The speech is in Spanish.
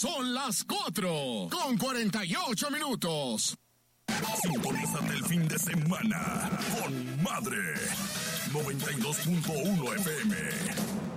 Son las 4:48. Sintonízate el fin de semana con Madre 92.1 FM.